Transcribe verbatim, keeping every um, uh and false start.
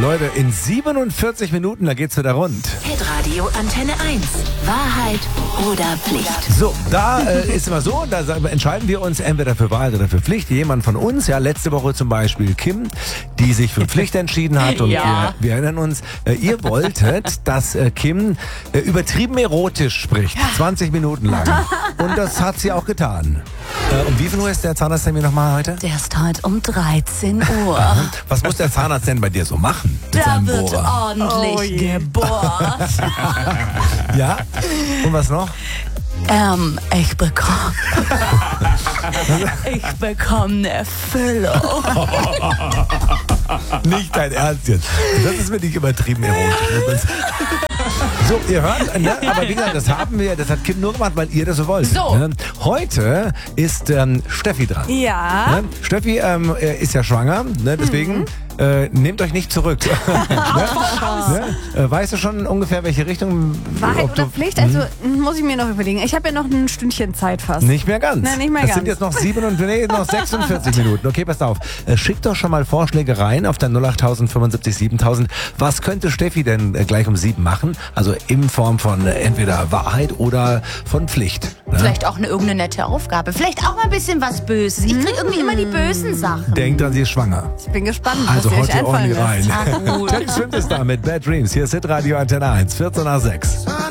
Leute, in siebenundvierzig Minuten, da geht's wieder rund. Hitradio Antenne eins. Wahrheit oder Pflicht? So, da äh, ist immer so, da entscheiden wir uns entweder für Wahrheit oder für Pflicht. Jemand von uns, ja, letzte Woche zum Beispiel Kim, die sich für Pflicht entschieden hat. Und Ja. wir, wir erinnern uns, äh, ihr wolltet, dass äh, Kim äh, übertrieben erotisch spricht. zwanzig Minuten lang. Und das hat sie auch getan. Äh, um wie viel Uhr ist der Zahnarzttermin nochmal heute? Der ist heute um dreizehn Uhr. Was muss der Zahnarzt denn bei dir so machen? Mit Da seinem wird Bohrer? ordentlich gebohrt. Ja? Und was noch? Ähm, ich bekomme... ich bekomme eine Füllung. Nicht dein Ernst jetzt. Das ist wirklich übertrieben erotisch. So, ihr hört, ne? Aber wie gesagt, das haben wir, das hat Kim nur gemacht, weil ihr das so wollt. So. Ne? Heute ist ähm, Steffi dran. Ja. Ne? Steffi ähm, ist ja schwanger, ne? Deswegen äh, nehmt euch nicht zurück. ne? äh, weißt du schon ungefähr, welche Richtung? Wahrheit ob du- oder Pflicht? Also muss ich mir noch überlegen. Ich habe ja noch ein Stündchen Zeit fast. Nicht mehr ganz. Nein, nicht mehr das ganz. sind jetzt noch, sieben und, nee, noch sechsundvierzig Minuten. Okay, passt auf. Äh, schickt doch schon mal Vorschläge rein auf der null acht fünfundsiebzig siebentausend. Was könnte Steffi denn äh, gleich um sieben machen? Also in Form von äh, entweder Wahrheit oder von Pflicht. Ne? Vielleicht auch eine irgendeine nette Aufgabe. Vielleicht auch mal ein bisschen was Böses. Ich krieg irgendwie immer die bösen Sachen. Denkt dran, sie ist schwanger. Ich bin gespannt, Also was ihr euch heute einfallen ordentlich lässt. rein. Ach, gut. Teddy Swift ist da mit Bad Dreams. Hier ist Hitradio Antenne eins, vierzehn nach sechs.